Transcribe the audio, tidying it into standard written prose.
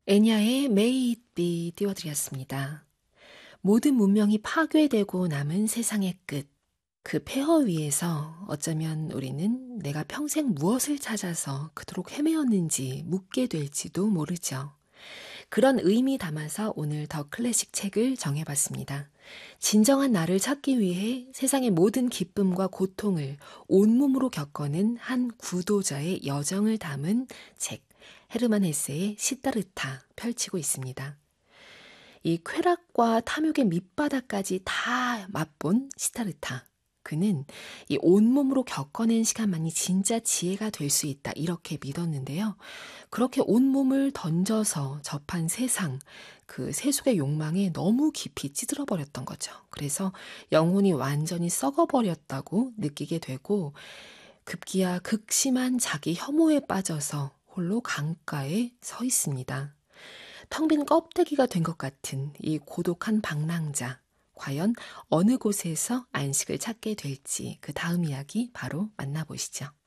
애니아의 May It Be 띄워드렸습니다. 모든 문명이 파괴되고 남은 세상의 끝. 그 폐허 위에서 어쩌면 우리는 내가 평생 무엇을 찾아서 그토록 헤매었는지 묻게 될지도 모르죠. 그런 의미 담아서 오늘 더 클래식 책을 정해봤습니다. 진정한 나를 찾기 위해 세상의 모든 기쁨과 고통을 온몸으로 겪어낸 한 구도자의 여정을 담은 책, 헤르만 헤세의 시타르타 펼치고 있습니다. 이 쾌락과 탐욕의 밑바닥까지 다 맛본 시타르타. 그는 이 온몸으로 겪어낸 시간만이 진짜 지혜가 될 수 있다. 이렇게 믿었는데요. 그렇게 온몸을 던져서 접한 세상, 그 세속의 욕망에 너무 깊이 찌들어 버렸던 거죠. 그래서 영혼이 완전히 썩어버렸다고 느끼게 되고 급기야 극심한 자기 혐오에 빠져서 홀로 강가에 서 있습니다. 텅 빈 껍데기가 된 것 같은 이 고독한 방랑자. 과연 어느 곳에서 안식을 찾게 될지 그 다음 이야기 바로 만나보시죠.